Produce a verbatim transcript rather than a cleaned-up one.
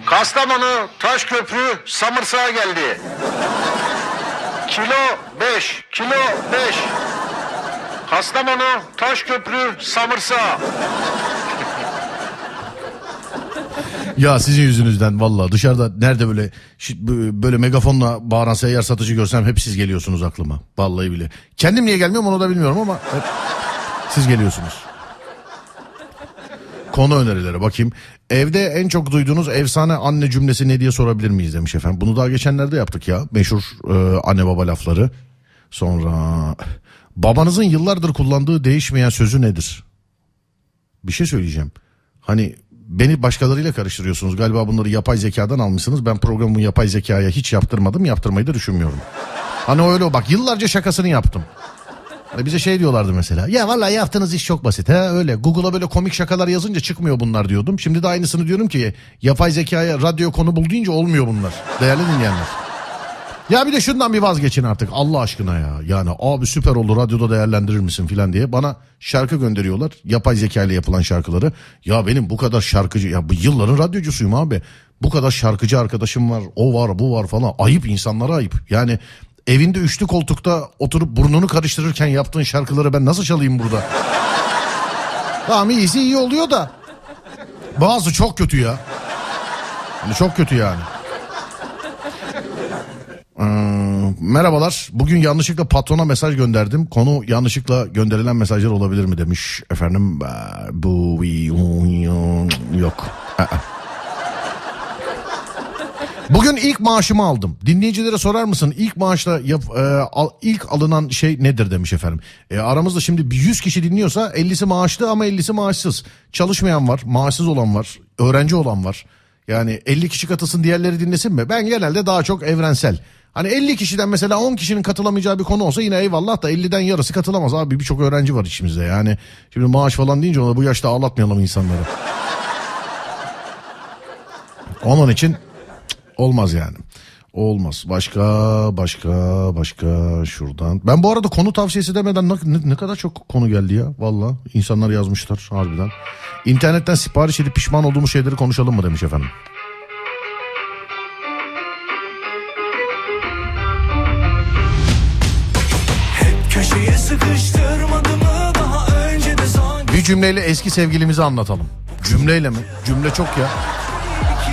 Kastamonu Taşköprü Samırsağa geldi. Kilo beş, kilo beş. Kastamonu Taşköprü Samırsağa. Ya sizin yüzünüzden vallahi dışarıda nerede böyle böyle megafonla bağıran seyyar satıcı görsem hep siz geliyorsunuz aklıma. Vallahi bile. Kendim niye gelmiyorum onu da bilmiyorum ama hep siz geliyorsunuz. Konu önerileri bakayım. Evde en çok duyduğunuz efsane anne cümlesi ne diye sorabilir miyiz demiş efendim. Bunu daha geçenlerde yaptık ya. Meşhur e, anne baba lafları. Sonra babanızın yıllardır kullandığı değişmeyen sözü nedir? Bir şey söyleyeceğim. Hani beni başkalarıyla karıştırıyorsunuz. Galiba bunları yapay zekadan almışsınız. Ben programımı yapay zekaya hiç yaptırmadım. Yaptırmayı da düşünmüyorum. Hani öyle bak yıllarca şakasını yaptım. Hani bize şey diyorlardı mesela. Ya vallahi yaptığınız iş çok basit. Ha öyle. Google'a böyle komik şakalar yazınca çıkmıyor bunlar diyordum. Şimdi de aynısını diyorum ki yapay zekaya radyo konu bul deyince olmuyor bunlar. Değerli dinleyenler. Ya bir de şundan bir vazgeçin artık Allah aşkına ya. Yani abi süper oldu radyoda değerlendirir misin filan diye bana şarkı gönderiyorlar. Yapay zeka ile yapılan şarkıları. Ya benim bu kadar şarkıcı ya bu yılların radyocusuyum abi. Bu kadar şarkıcı arkadaşım var. O var bu var falan. Ayıp insanlara ayıp. Yani evinde üçlü koltukta oturup burnunu karıştırırken yaptığın şarkıları ben nasıl çalayım burada? Tamam iyisi iyi oluyor da. Bazı çok kötü ya. Yani çok kötü yani. Ee, merhabalar. Bugün yanlışlıkla patrona mesaj gönderdim. Konu yanlışlıkla gönderilen mesajlar olabilir mi demiş. Efendim bu yok. Bugün ilk maaşımı aldım. Dinleyicilere sorar mısın ilk maaşla yap, e, al, ilk alınan şey nedir demiş efendim. E, aramızda şimdi yüz kişi dinliyorsa ellisi maaşlı ama ellisi maaşsız. Çalışmayan var, maaşsız olan var, öğrenci olan var. Yani elli kişi katılsın diğerleri dinlesin mi? Ben genelde daha çok evrensel. Hani elli kişiden mesela on kişinin katılamayacağı bir konu olsa yine eyvallah da elliden yarısı katılamaz abi. Birçok öğrenci var içimizde yani. Şimdi maaş falan deyince ona bu yaşta ağlatmayalım insanları. Onun için olmaz yani. Olmaz. Başka başka başka şuradan. Ben bu arada konu tavsiyesi demeden ne, ne kadar çok konu geldi ya. Valla insanlar yazmışlar harbiden. İnternetten sipariş edip pişman olduğumuz şeyleri konuşalım mı demiş efendim. Bir cümleyle eski sevgilimizi anlatalım. Cümleyle mi? Cümle çok ya.